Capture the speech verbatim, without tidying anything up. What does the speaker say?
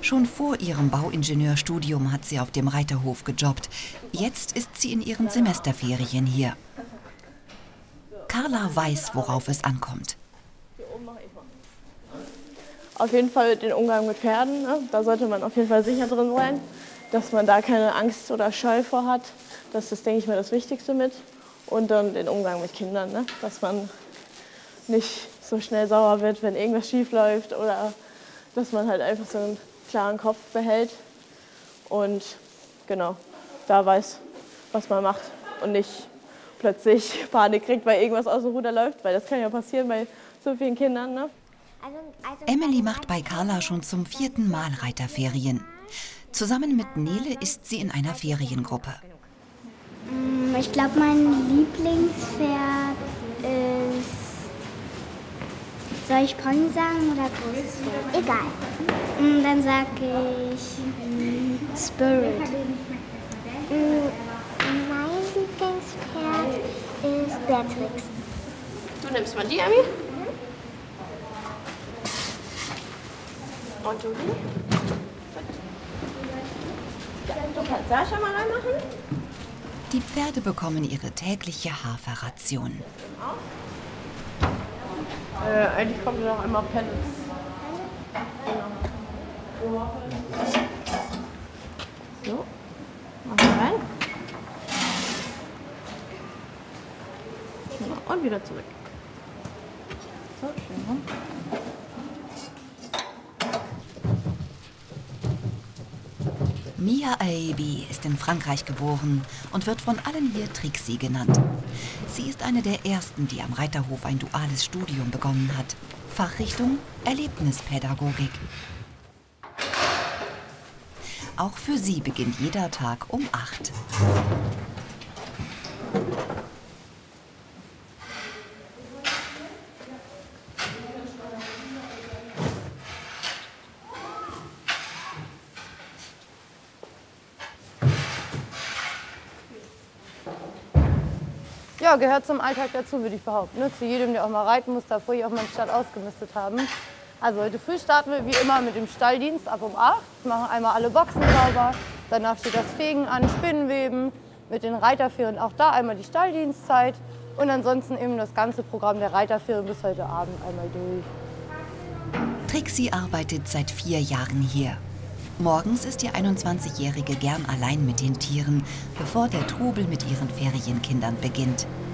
Schon vor ihrem Bauingenieurstudium hat sie auf dem Reiterhof gejobbt. Jetzt ist sie in ihren Semesterferien hier. Carla weiß, worauf es ankommt. Auf jeden Fall den Umgang mit Pferden, ne? Da sollte man auf jeden Fall sicher drin sein, dass man da keine Angst oder Scheu vor hat. Das ist, denke ich mal, das Wichtigste mit. Und dann den Umgang mit Kindern, ne? Dass man nicht so schnell sauer wird, wenn irgendwas schief läuft, oder dass man halt einfach so einen klaren Kopf behält und genau, da weiß, was man macht und nicht plötzlich Panik kriegt, weil irgendwas aus dem Ruder läuft, weil das kann ja passieren bei so vielen Kindern, ne? Emily macht bei Carla schon zum vierten Mal Reiterferien. Zusammen mit Nele ist sie in einer Feriengruppe. Ich glaube, mein Lieblingspferd ist... Soll ich Pony sagen oder großes Pferd? Egal. Dann sage ich Spirit. Mein Lieblingspferd ist Beatrix. Du nimmst mal die, Emmy? Und du die? Ja, du kannst Sascha mal reinmachen. Die Pferde bekommen ihre tägliche Haferration. Äh, eigentlich kommt noch einmal Pellets. Genau. So, machen wir rein. So, und wieder zurück. So, schön rum. Mia Aebi ist in Frankreich geboren und wird von allen hier Trixie genannt. Sie ist eine der ersten, die am Reiterhof ein duales Studium begonnen hat. Fachrichtung Erlebnispädagogik. Auch für sie beginnt jeder Tag um acht. Ja, gehört zum Alltag dazu, würde ich behaupten. Ne? Zu jedem, der auch mal reiten muss, darf ruhig auch mal einen Stall ausgemistet haben. Also heute früh starten wir wie immer mit dem Stalldienst ab um acht. Machen einmal alle Boxen sauber. Danach steht das Fegen an, Spinnenweben. Mit den Reiterferien auch da einmal die Stalldienstzeit. Und ansonsten eben das ganze Programm der Reiterferien bis heute Abend einmal durch. Trixie arbeitet seit vier Jahren hier. Morgens ist die einundzwanzigjährige gern allein mit den Tieren, bevor der Trubel mit ihren Ferienkindern beginnt.